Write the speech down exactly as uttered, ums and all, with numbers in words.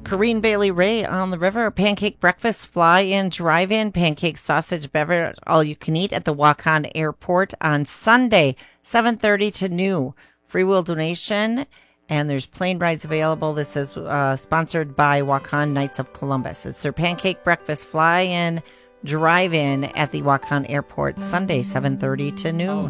Corrine Bailey Ray on the river. Pancake breakfast, fly-in, drive-in, pancake sausage beverage, all you can eat at the Waukon Airport on Sunday, seven thirty to noon. Free will donation, and there's plane rides available. This is uh, sponsored by Waukon Knights of Columbus. It's their pancake breakfast, fly-in, drive-in at the Waukon Airport, Sunday, seven thirty to noon.